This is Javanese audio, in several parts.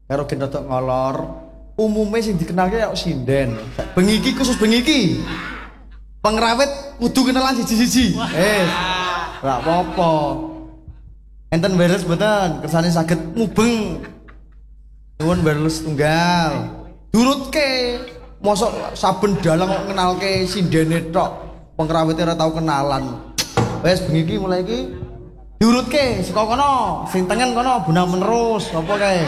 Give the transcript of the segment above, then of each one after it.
karo gen rodok ngolor. Umume sing dikenalke kaya sinden. Bengi iki khusus bengi iki. Pengrawit kudu kenalan siji-siji. Ora apa-apa. Enten wireless mboten, kersane saged mubeng. Nuwun wireless tunggal. Durutke. Mosok saben dalang kok ngenalke sindene tok. Pengrawite ora tau kenalan. Wes bengi iki mulai iki diurutke saka kono, sing tengen kono bunang menerus apa kae.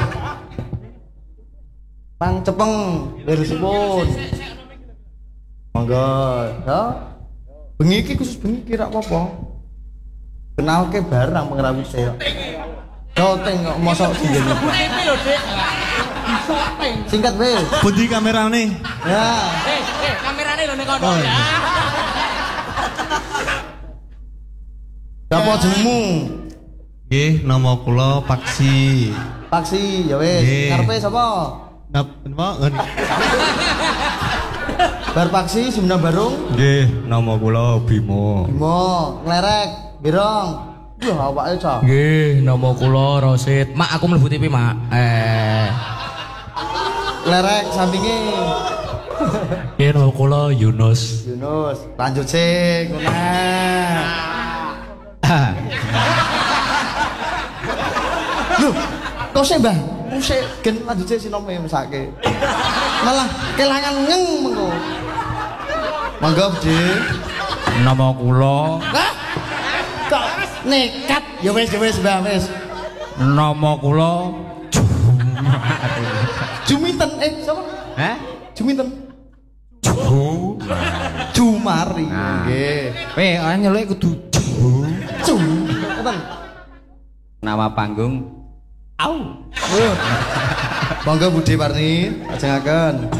Pang cepeng beresipun. Monggo, ya. Bengi iki khusus bengi iki ra apa-apa. Kenalke barang pengrawite. Shooting kok mosok sindene. Singkat weh. Pundi kamerane? Ya. Kamerane lho nek kono ya. Siapa jenengmu? Nggih, nama kula Paksi. Paksi, ya wis. Karepe sapa? Napa? Bar Paksi Sumedang Barung. Nggih, nama kula Bimo. Bimo, nglerek, girong. Wah, awake cah. Nggih, nama kula Rosid. Mak aku mlebu TV, Mak. Nglerek sampinge. Nggih, nama kula Yunus. Yunus, lanjut sing ngono. Loh, kok sih Mbah? Musik gen lanjut sinome mesake. Malah kelangan ngeng mengko. Monggo, Bdi. Nama kula Hah? Kok nekat? Ya wis Mbah, wis. Nama kula Juminten sapa? Hah? Juminten. Jumari. Nggih. Weh, ora nyeluk kudu Ngoten. nama panggung. Au. Monggo Budi Warni, ajengaken.